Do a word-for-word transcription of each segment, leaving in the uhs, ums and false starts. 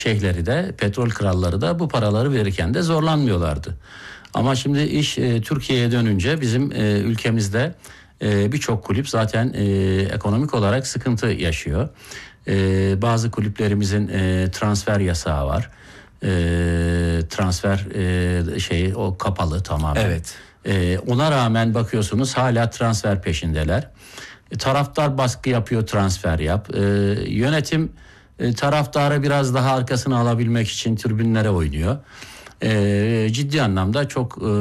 şeyhleri de, petrol kralları da bu paraları verirken de zorlanmıyorlardı. Ama şimdi iş e, Türkiye'ye dönünce bizim e, ülkemizde e, birçok kulüp zaten e, ekonomik olarak sıkıntı yaşıyor. E, bazı kulüplerimizin e, transfer yasağı var. E, transfer e, şeyi o kapalı tamamen. Evet. E, ona rağmen bakıyorsunuz hala transfer peşindeler. E, taraftar baskı yapıyor, transfer yap. E, yönetim e, taraftarı biraz daha arkasına alabilmek için tribünlere oynuyor. E, ciddi anlamda çok e,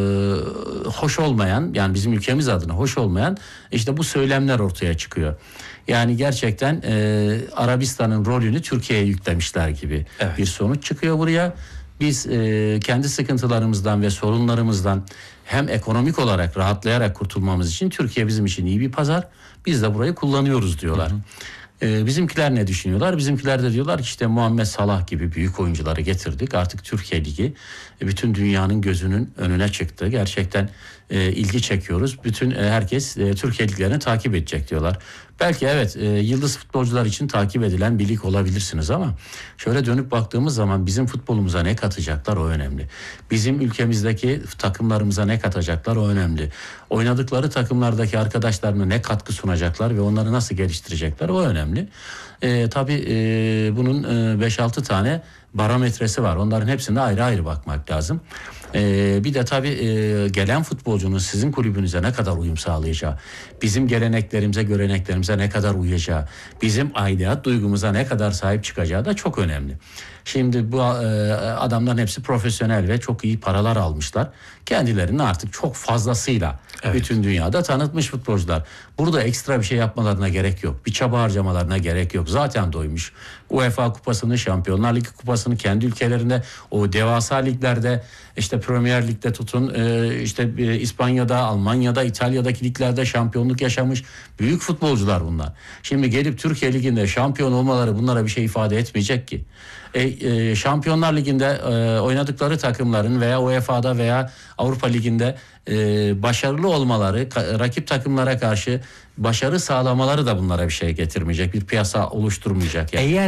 hoş olmayan, yani bizim ülkemiz adına hoş olmayan işte bu söylemler ortaya çıkıyor. Yani gerçekten e, Arabistan'ın rolünü Türkiye'ye yüklemişler gibi evet. bir sonuç çıkıyor buraya. Biz e, kendi sıkıntılarımızdan ve sorunlarımızdan hem ekonomik olarak rahatlayarak kurtulmamız için Türkiye bizim için iyi bir pazar. Biz de burayı kullanıyoruz diyorlar. Hı hı. E, bizimkiler ne düşünüyorlar? Bizimkiler de diyorlar ki işte Muhammed Salah gibi büyük oyuncuları getirdik. Artık Türkiye Ligi e, bütün dünyanın gözünün önüne çıktı. Gerçekten e, ilgi çekiyoruz. Bütün e, herkes e, Türkiye Liglerini takip edecek diyorlar. Belki evet e, yıldız futbolcular için takip edilen bir lig olabilirsiniz ama şöyle dönüp baktığımız zaman bizim futbolumuza ne katacaklar o önemli. Bizim ülkemizdeki takımlarımıza ne katacaklar o önemli. Oynadıkları takımlardaki arkadaşlarına ne katkı sunacaklar ve onları nasıl geliştirecekler o önemli. E, tabii e, bunun e, beş altı tane barometresi var. Onların hepsine ayrı ayrı bakmak lazım. Ee, bir de tabii e, gelen futbolcunun sizin kulübünüze ne kadar uyum sağlayacağı, bizim geleneklerimize, göreneklerimize ne kadar uyacağı, bizim aidiyet duygumuza ne kadar sahip çıkacağı da çok önemli. Şimdi bu e, adamların hepsi profesyonel ve çok iyi paralar almışlar. Kendilerini artık çok fazlasıyla evet. bütün dünyada tanıtmış futbolcular. Burada ekstra bir şey yapmalarına gerek yok. Bir çaba harcamalarına gerek yok. Zaten doymuş. UEFA kupasını, Şampiyonlar Ligi kupasını kendi ülkelerinde, o devasa liglerde, işte Premier Lig'de tutun, işte İspanya'da, Almanya'da, İtalya'daki liglerde şampiyonluk yaşamış büyük futbolcular bunlar. Şimdi gelip Türkiye Ligi'nde şampiyon olmaları bunlara bir şey ifade etmeyecek ki. E, e, Şampiyonlar Ligi'nde e, oynadıkları takımların veya U E F A'da veya Avrupa Ligi'nde e, başarılı olmaları, ka- rakip takımlara karşı başarı sağlamaları da bunlara bir şey getirmeyecek, bir piyasa oluşturmayacak. Yani. Eğer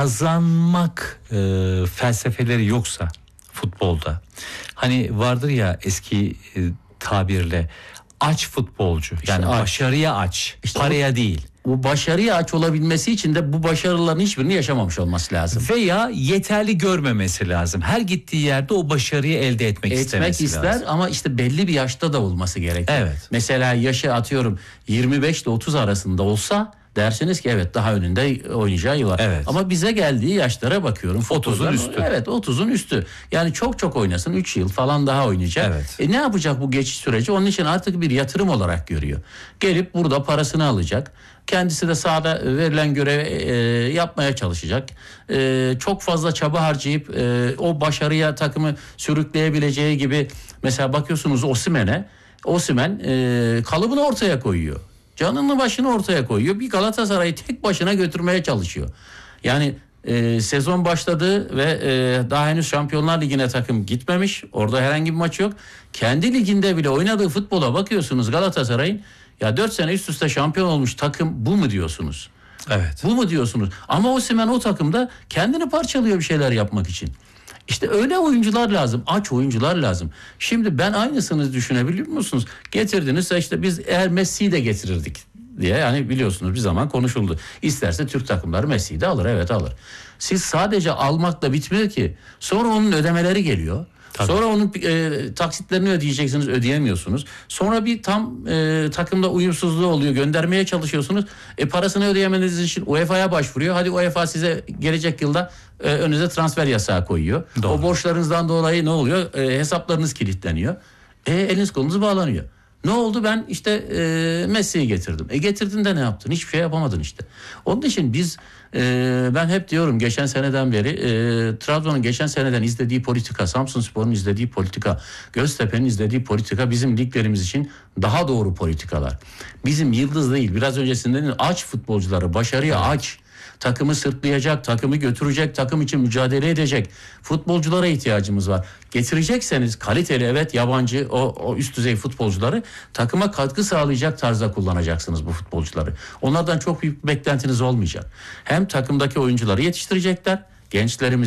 kazanmak e, felsefeleri yoksa futbolda, hani vardır ya eski e, tabirle aç futbolcu, yani işte başarıya aç, işte paraya o, değil. Bu başarıya aç olabilmesi için de bu başarıların hiçbirini yaşamamış olması lazım. Veya yeterli görmemesi lazım. Her gittiği yerde o başarıyı elde etmek, etmek istemesi ister, lazım. Ama işte belli bir yaşta da olması gerekiyor. Evet. Mesela yaşı atıyorum yirmi beş ile otuz arasında olsa dersiniz ki evet daha önünde oynayacağı yıl var. Evet. Ama bize geldiği yaşlara bakıyorum. otuzun üstü. Evet, otuzun üstü. Yani çok çok oynasın, üç yıl falan daha oynayacak. Evet. E ne yapacak bu geçiş süreci? Onun için artık bir yatırım olarak görüyor. Gelip burada parasını alacak. Kendisi de sahada verilen görevi e, yapmaya çalışacak. E, çok fazla çaba harcayıp e, o başarıya takımı sürükleyebileceği gibi, mesela bakıyorsunuz Osimhen'e. Osimhen e, kalıbını ortaya koyuyor. Canını başını ortaya koyuyor. Bir Galatasaray'ı tek başına götürmeye çalışıyor. Yani e, sezon başladı ve e, daha henüz Şampiyonlar Ligi'ne takım gitmemiş. Orada herhangi bir maç yok. Kendi liginde bile oynadığı futbola bakıyorsunuz Galatasaray'ın. Ya dört sene üst üste şampiyon olmuş takım bu mu diyorsunuz? Evet. Bu mu diyorsunuz? Ama Osimhen o takımda kendini parçalıyor bir şeyler yapmak için. İşte öyle oyuncular lazım. Aç oyuncular lazım. Şimdi ben aynısını düşünebiliyor musunuz? Getirdiniz işte biz eğer Messi'yi de getirirdik diye, yani biliyorsunuz bir zaman konuşuldu. İsterse Türk takımları Messi'yi de alır, evet alır. Siz sadece almakla bitmiyor ki. Sonra onun ödemeleri geliyor. Tabii. Sonra onun e, taksitlerini ödeyeceksiniz, ödeyemiyorsunuz. Sonra bir tam e, takımda uyumsuzluğu oluyor, göndermeye çalışıyorsunuz. E, parasını ödeyemediğiniz için U E F A'ya başvuruyor. Hadi U E F A size gelecek yılda e, önünüze transfer yasağı koyuyor. Doğru. O borçlarınızdan dolayı ne oluyor? E, hesaplarınız kilitleniyor. E, eliniz kolunuz bağlanıyor. Ne oldu? Ben işte e, Messi'yi getirdim. E getirdin de ne yaptın? Hiçbir şey yapamadın işte. Onun için biz e, ben hep diyorum geçen seneden beri e, Trabzon'un geçen seneden izlediği politika, Samsunspor'un izlediği politika, Göztepe'nin izlediği politika bizim liglerimiz için daha doğru politikalar. Bizim yıldız değil, biraz öncesinden aç futbolcuları, başarıya aç. Takımı sırtlayacak, takımı götürecek, takım için mücadele edecek futbolculara ihtiyacımız var. Getirecekseniz kaliteli, evet, yabancı o, o üst düzey futbolcuları takıma katkı sağlayacak tarzda kullanacaksınız bu futbolcuları. Onlardan çok büyük bir beklentiniz olmayacak. Hem takımdaki oyuncuları yetiştirecekler, Gençlerimiz